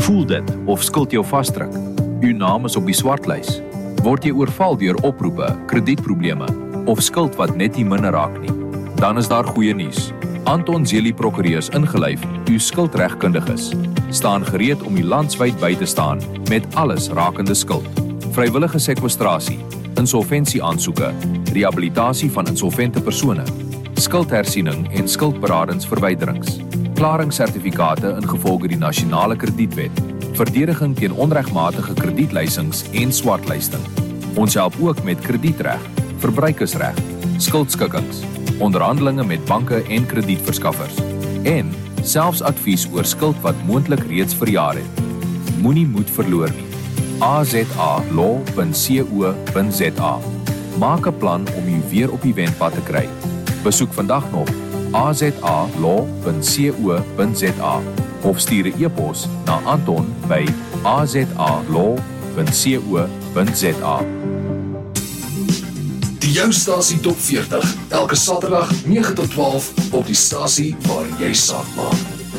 Voel dit of skuld jou vasdruk? U naam is op die swartlys. Word jy oorval deur oproepe, kredietprobleme of skuld wat net nie minder raak nie? Dan is daar goeie nuus. Anton Zelie Prokureurs ingelyf, u skuldregkundiges, staan gereed om u landwyd by te staan met alles rakende skuld. Vrywillige sekwestrasie, insolvensieaansoeke, rehabilitasie van insolvente persone, skuldhersiening en skuldberadingsverwyderings, klaringssertifikate ingevolge die nasionale kredietwet, verdediging teen onregmatige kredietleisings en swartlysting. Ons help ook met kredietreg, verbruikersreg, skuldskikkings, onderhandelinge met banke en kredietverskaffers en selfs advies oor skuld wat moontlik reeds verjaar het. Moenie moed verloor nie. azalaw.co.za. Maak 'n plan om u weer op die wenpad te kry. Besoek vandag nog azalaw.co.za of stuur 'n e-pos na anton@azalaw.co.za. Die Jou Stasie Top 40, elke Saterdag 9 tot 12 op die stasie waar jy saak maak.